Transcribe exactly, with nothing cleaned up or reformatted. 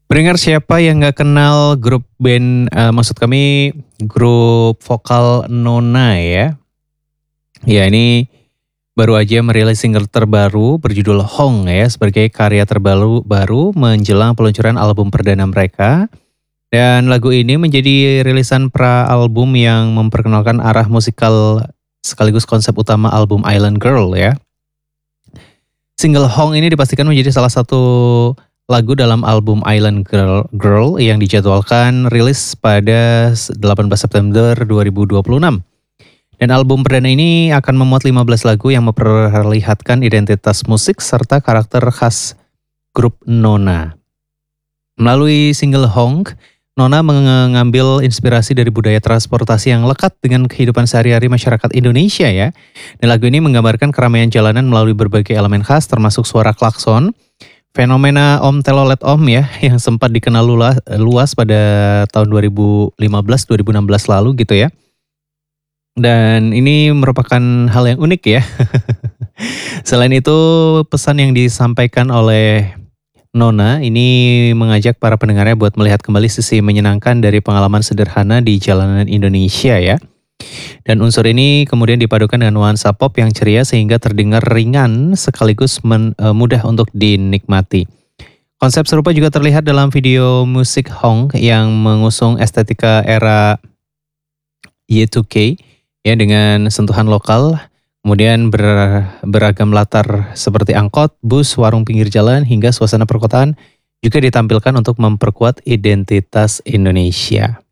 Pendengar siapa yang nggak kenal grup band, eee, maksud kami grup vokal Nona ya. Ya ini baru aja merilis single terbaru berjudul Hong ya sebagai karya terbaru baru menjelang peluncuran album perdana mereka. Dan lagu ini menjadi rilisan pra-album yang memperkenalkan arah musikal sekaligus konsep utama album Island Girl ya. Single Hong ini dipastikan menjadi salah satu lagu dalam album Island Girl, Girl yang dijadwalkan rilis pada delapan belas September dua ribu dua puluh enam. Dan album perdana ini akan memuat lima belas lagu yang memperlihatkan identitas musik serta karakter khas grup Nona. Melalui single Hong, Nona mengambil inspirasi dari budaya transportasi yang lekat dengan kehidupan sehari-hari masyarakat Indonesia ya. Dan lagu ini menggambarkan keramaian jalanan melalui berbagai elemen khas termasuk suara klakson, fenomena Om Telolet Om ya yang sempat dikenal luas, luas pada tahun dua ribu lima belas dua ribu enam belas lalu gitu ya. Dan ini merupakan hal yang unik ya. Selain itu pesan yang disampaikan oleh Nona ini mengajak para pendengarnya buat melihat kembali sisi menyenangkan dari pengalaman sederhana di jalanan Indonesia ya. Dan unsur ini kemudian dipadukan dengan nuansa pop yang ceria sehingga terdengar ringan sekaligus men, uh, mudah untuk dinikmati. Konsep serupa juga terlihat dalam video musik Hong yang mengusung estetika era Y dua K ya dengan sentuhan lokal. Kemudian ber, beragam latar seperti angkot, bus, warung pinggir jalan, hingga suasana perkotaan juga ditampilkan untuk memperkuat identitas Indonesia.